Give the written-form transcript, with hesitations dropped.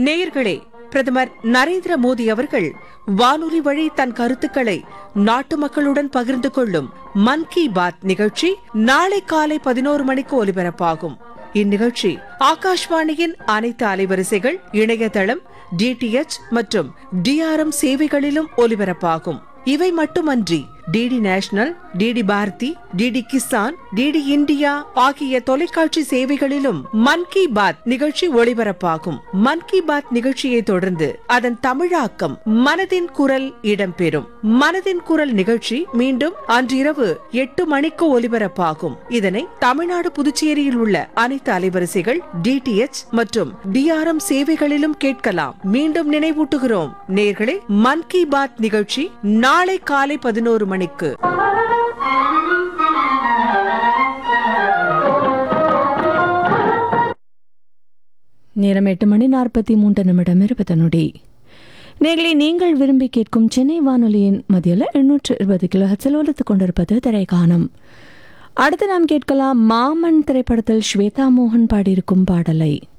நேயர்களே, பிரதமர் நரேந்திர மோடி அவர்கள் வானொலி வழி தன் கருத்துக்களை நாட்டு மக்களுடன் பகிர்ந்து கொள்ளும் மன் கி பாத் நிகழ்ச்சி நாளை காலை 11 மணிக்கு ஒலிபரப்பாகும். இந்நிகழ்ச்சி ஆகாஷ்வாணியின் அனைத்து அலைவரிசைகள், இணையதளம், டிடிஎச் மற்றும் டிஆர்எம் சேவைகளிலும் ஒலிபரப்பாகும். இவை மட்டுமன்றி DD national, DD Bharathi, DD Kisan, DD India ஆகிய தொலைக்காட்சி சேவைகளிலும் மன் கி பாத் நிகழ்ச்சி ஒளிபரப்பாகும். மன் கி பாத் நிகழ்ச்சியை தொடர்ந்து அதன் தமிழாக்கம் மனதின் குரல் இடம்பெறும். மனதின் குரல் நிகழ்ச்சி மீண்டும் அன்றிரவு 8 மணிக்கு ஒலிபரப்பாகும். இதனை தமிழ்நாடு, புதுச்சேரியில் உள்ள அனைத்து அலைவரிசைகள், டிடிஎச் மற்றும் டிஆர்எம் சேவைகளிலும் கேட்கலாம். மீண்டும் நினைவூட்டுகிறோம் நேயர்களே, மன் கி பாத் நிகழ்ச்சி நாளை காலை 11 மணிக்கு. நேரம் 8:43 நேர்களை நீங்கள் விரும்பி கேட்கும் சென்னை வானொலியின் மத்தியில் 820 கிலோஹெர்ட்ஸில் ஒலித்துக் கொண்டிருப்பது திரைக்கானம். அடுத்து நாம் கேட்கலாம் மாமன் திரைப்படத்தில் ஸ்வேதா மோகன் பாடியிருக்கும் பாடலை.